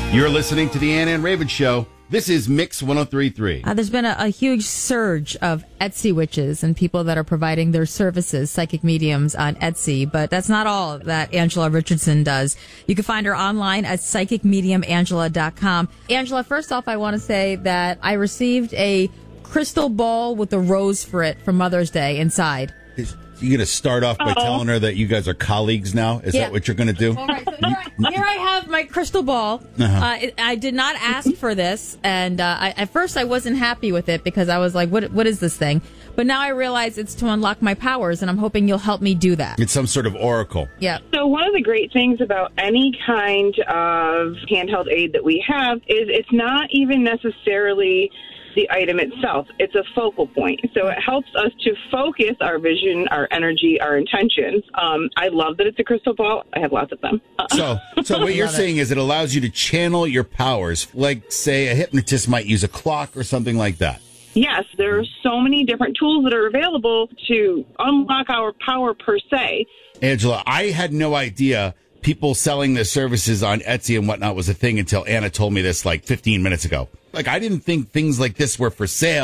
You're listening to the Ann and Raven Show. This is Mix 103.3. There's been a huge surge of Etsy witches and people that are providing their services, psychic mediums, on Etsy. But that's not all that Angela Richardson does. You can find her online at psychicmediumangela.com. Angela, first off, I want to say that I received a crystal ball with a rose for it for Mother's Day inside. You're going to start off by telling her that you guys are colleagues now? Is that what you're going to do? All right, so here I have my crystal ball. I did not ask for this, and at first I wasn't happy with it because I was like, what is this thing? But now I realize it's to unlock my powers, and I'm hoping you'll help me do that. It's some sort of oracle. Yeah. So one of the great things about any kind of handheld aid that we have is it's not even necessarily the item itself. It's a focal point. So it helps us to focus our vision, our energy, our intentions. I love that it's a crystal ball. I have lots of them. So what you're saying is it allows you to channel your powers, like, say, a hypnotist might use a clock or something like that. Yes, there are so many different tools that are available to unlock our power per se. Angela, I had no idea people selling their services on Etsy and whatnot was a thing until Anna told me this like 15 minutes ago. Like, I didn't think things like this were for sale.